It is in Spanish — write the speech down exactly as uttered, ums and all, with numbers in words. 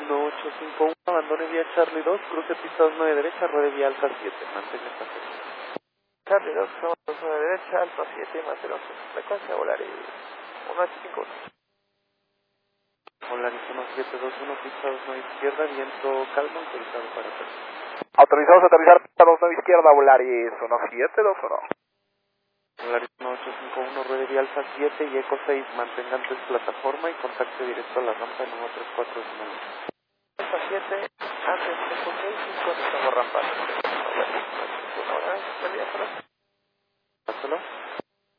uno ocho cinco uno, abandone vía Charlie dos, cruce pista dos nueve derecha, ruede vía Alfa siete, mantenga estación. Charlie dos, dos nueve derecha, Alfa siete, mantenga su frecuencia, Volaris uno ocho cinco uno. Volaris uno siete dos uno, pista dos nueve izquierda, viento calmo, autorizado para aterrizar. Autorizados a aterrizar pista dos nueve izquierda, Volaris uno siete dos uno. Volaris uno ocho cinco uno, ruede vía Alfa siete y Eco seis, mantenga antes plataforma y contacte directo a la rampa en uno tres cuatro nueve. Alfa siete, antes Eco seis y conectamos rampa. Volaris uno cinco uno, buen día, Hasta luego.